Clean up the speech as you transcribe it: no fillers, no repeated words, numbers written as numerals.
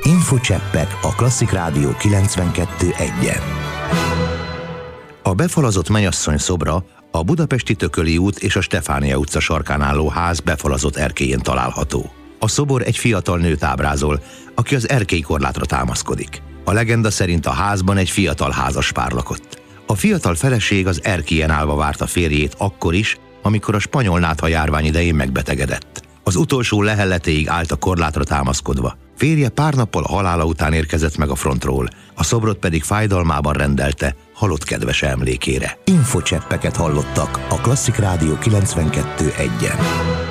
Infocseppek a Klasszik Rádió 92.1-en. A befalazott mennyasszony szobra a budapesti Tököli út és a Stefánia utca sarkán álló ház befalazott erkélyén található. A szobor egy fiatal nőt ábrázol, aki az erkélykorlátra támaszkodik. A legenda szerint a házban egy fiatal házaspár lakott. A fiatal feleség az erkélyen állva várta férjét akkor is, amikor a spanyol nátha járvány idején megbetegedett. Az utolsó lehelletéig állt a korlátra támaszkodva. Férje pár nappal a halála után érkezett meg a frontról, a szobrot pedig fájdalmában rendelte halott kedvese emlékére. Infocseppeket hallottak a Klasszik Rádió 92.1-en.